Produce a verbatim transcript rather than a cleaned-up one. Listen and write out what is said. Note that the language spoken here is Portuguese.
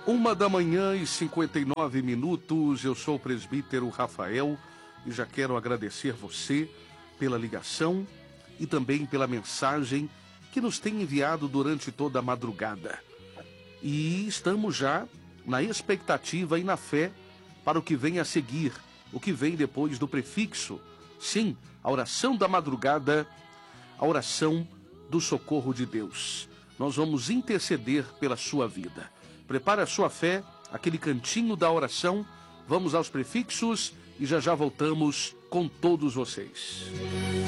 Uma da manhã e cinquenta e nove minutos, eu sou o presbítero Rafael e já quero agradecer você pela ligação e também pela mensagem que nos tem enviado durante toda a madrugada. E estamos já na expectativa e na fé para o que vem a seguir, o que vem depois do prefixo. Sim, a oração da madrugada, a oração do socorro de Deus. Nós vamos interceder pela sua vida. Prepare a sua fé, aquele cantinho da oração. Vamos aos prefixos e já já voltamos com todos vocês.